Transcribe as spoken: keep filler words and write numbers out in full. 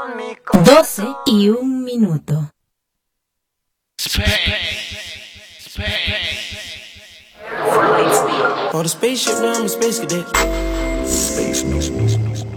Doce y un minuto. On the spaceship, now I'm a space cadet. Space, space, space, space.